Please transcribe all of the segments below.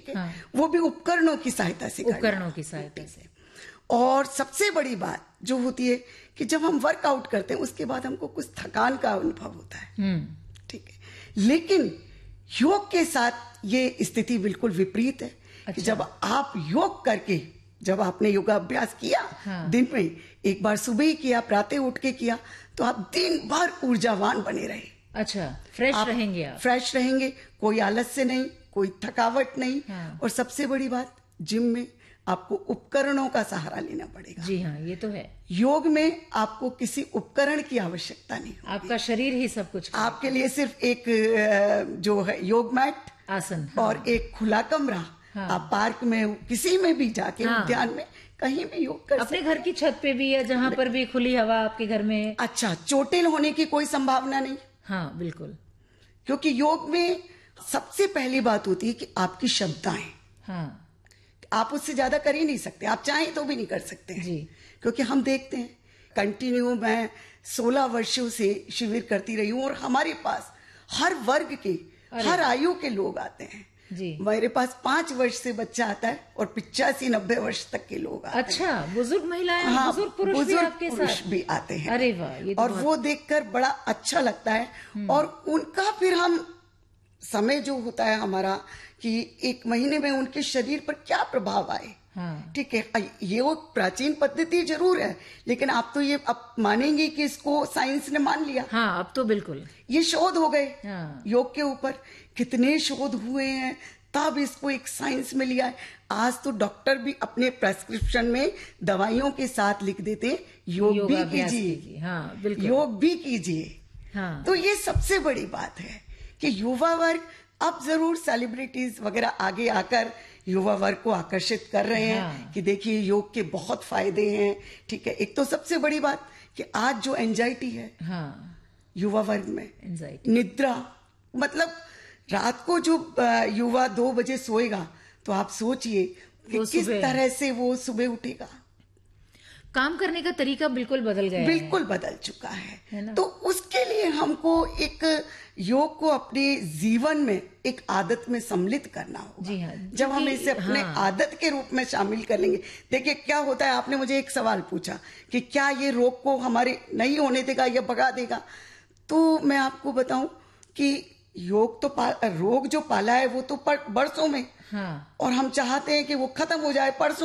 ठीक है। वो भी उपकरणों की सहायता से, उपकरणों की सहायता से। और सबसे बड़ी बात जो होती है कि जब हम वर्कआउट करते हैं उसके बाद हमको कुछ थकान का अनुभव होता है, ठीक है। लेकिन योग के साथ ये स्थिति बिल्कुल विपरीत है। अच्छा। कि जब आप योग करके, जब आपने योगाभ्यास किया दिन में, एक बार सुबह ही किया, प्रातः उठ के किया, तो आप दिन भर ऊर्जावान बने रहे। अच्छा, फ्रेश रहेंगे आप। फ्रेश रहेंगे, कोई आलस्य नहीं, कोई थकावट नहीं। और सबसे बड़ी बात, जिम में आपको उपकरणों का सहारा लेना पड़ेगा। जी हाँ, ये तो है। योग में आपको किसी उपकरण की आवश्यकता नहीं होगी। आपका शरीर ही सब कुछ। आपके लिए सिर्फ एक जो है योग मैट, आसन, और एक खुला कमरा। आप पार्क में किसी में भी जाके, उद्यान में कहीं भी योग कर अपने घर की छत पे भी, या जहाँ पर भी खुली हवा आपके घर में। अच्छा, चोटिल होने की कोई संभावना नहीं। हाँ, बिल्कुल। क्योंकि योग में सबसे पहली बात होती है कि आपकी क्षमताएं। हाँ, आप उससे ज्यादा कर ही नहीं सकते, आप चाहें तो भी नहीं कर सकते हैं। जी। क्योंकि हम देखते हैं कंटिन्यू, मैं 16 वर्षों से शिविर करती रही हूं और हमारे पास हर वर्ग के, हर आयु के लोग आते हैं। जी। मेरे पास 5 वर्ष से बच्चा आता है और 85-90 वर्ष तक के लोग आते हैं। अच्छा, बुजुर्ग महिलाएं, बुजुर्ग पुरुष भी आपके साथ भी आते हैं। अरे वाह, ये तो और वो देखकर बड़ा अच्छा लगता है। और उनका फिर हम समय जो होता है हमारा, कि 1 महीने में उनके शरीर पर क्या प्रभाव आए। ठीक है, ये वो प्राचीन पद्धति जरूर है, लेकिन आप तो ये अब मानेंगे कि इसको साइंस ने मान लिया। हाँ, अब तो बिल्कुल ये शोध हो गए। योग के ऊपर कितने शोध हुए हैं, तब इसको एक साइंस में लिया है। आज तो डॉक्टर भी अपने प्रेस्क्रिप्शन में दवाइयों के साथ लिख देते हैं, योग भी कीजिए। हाँ, बिल्कुल, योग भी कीजिए। हाँ। तो ये सबसे बड़ी बात है कि युवा वर्ग अब जरूर सेलिब्रिटीज वगैरह आगे आकर युवा वर्ग को आकर्षित कर रहे हैं कि देखिए योग के बहुत फायदे हैं। ठीक है, एक तो सबसे बड़ी बात कि आज जो एंजाइटी है युवा वर्ग में, निद्रा, मतलब रात को जो युवा 2 बजे सोएगा, तो आप सोचिए कि किस तरह से वो सुबह उठेगा। काम करने का तरीका बिल्कुल बदल गया है। बिल्कुल बदल चुका है। तो उसके लिए हमको एक योग को अपने जीवन में एक आदत में सम्मिलित करना होगा। जी हाँ, जब हम इसे अपने आदत के रूप में शामिल कर लेंगे। देखिए क्या होता है, आपने मुझे एक सवाल पूछा कि क्या ये रोग को हमारे नहीं होने देगा या भगा देगा। तो मैं आपको बताऊं कि योग तो रोग जो पाला है वो तो बरसों में, और हम चाहते हैं कि वो खत्म हो जाए परसों।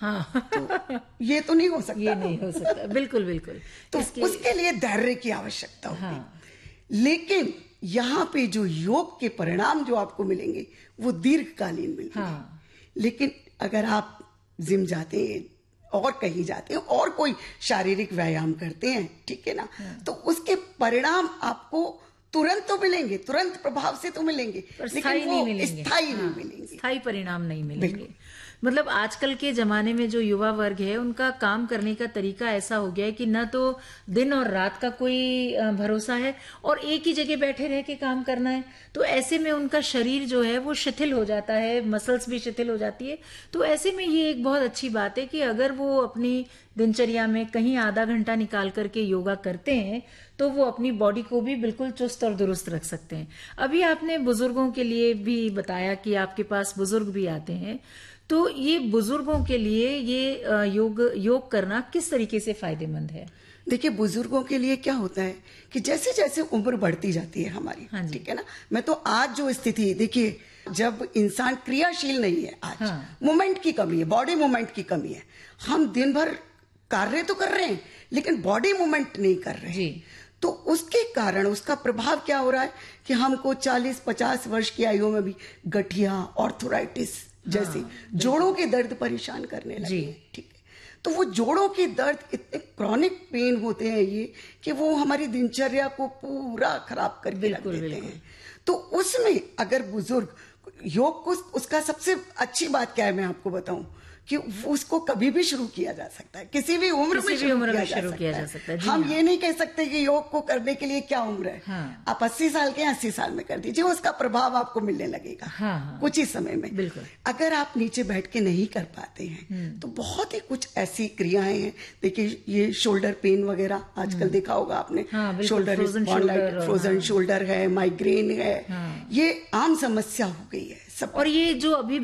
तो ये तो नहीं हो सकता। ये नहीं हो सकता, बिल्कुल बिल्कुल। तो उसके लिए धैर्य की आवश्यकता होगी। लेकिन यहाँ पे जो योग के परिणाम जो आपको मिलेंगे वो दीर्घकालीन मिलेंगे। लेकिन अगर आप जिम जाते हैं और कहीं जाते हैं और कोई शारीरिक व्यायाम करते हैं, ठीक है ना, तो उसके परिणाम आपको तुरंत तो मिलेंगे, तुरंत प्रभाव से तो मिलेंगे, लेकिन वो स्थायी नहीं मिलेंगे, स्थायी परिणाम नहीं मिलेंगे। मतलब आजकल के जमाने में जो युवा वर्ग है उनका काम करने का तरीका ऐसा हो गया है कि न तो दिन और रात का कोई भरोसा है और एक ही जगह बैठे रह के काम करना है। तो ऐसे में उनका शरीर जो है वो शिथिल हो जाता है, मसल्स भी शिथिल हो जाती है। तो ऐसे में ये एक बहुत अच्छी बात है कि अगर वो अपनी दिनचर्या में कहीं आधा घंटा निकाल करके योगा करते हैं तो वो अपनी बॉडी को भी बिल्कुल चुस्त और दुरुस्त रख सकते हैं। अभी आपने बुजुर्गों के लिए भी बताया कि आपके पास बुजुर्ग भी आते हैं, तो ये बुजुर्गों के लिए ये योग करना किस तरीके से फायदेमंद है? देखिए, बुजुर्गों के लिए क्या होता है कि जैसे जैसे उम्र बढ़ती जाती है हमारी, ठीक है ना, मैं तो आज जो स्थिति, देखिए जब इंसान क्रियाशील नहीं है, आज मूवमेंट की कमी है, बॉडी मूवमेंट की कमी है। हम दिन भर कार्य तो कर रहे हैं लेकिन बॉडी मूवमेंट नहीं कर रहे हैं। तो उसके कारण उसका प्रभाव क्या हो रहा है कि हमको 40-50 वर्ष की आयु में भी गठिया, ऑर्थोराइटिस जैसे जोड़ों के दर्द परेशान करने लगे। ठीक है, तो वो जोड़ों के दर्द इतने क्रॉनिक पेन होते हैं ये कि वो हमारी दिनचर्या को पूरा खराब करके रख देते हैं। तो उसमें अगर बुजुर्ग योग को, उसका सबसे अच्छी बात क्या है मैं आपको बताऊं कि उसको कभी भी शुरू किया जा सकता है, किसी भी उम्र में शुरू किया जा सकता है। हम ये नहीं कह सकते कि योग को करने के लिए क्या उम्र है। आप 80 साल के 80 साल में कर दीजिए, उसका प्रभाव आपको मिलने लगेगा कुछ ही समय में। बिल्कुल। अगर आप नीचे बैठ के नहीं कर पाते हैं तो बहुत ही कुछ ऐसी क्रियाएं हैं। देखिए ये शोल्डर पेन वगैरह आजकल देखा होगा आपने, शोल्डर फ्रोजन शोल्डर है, माइग्रेन है, ये आम समस्या हो गई है सब। और ये जो अभी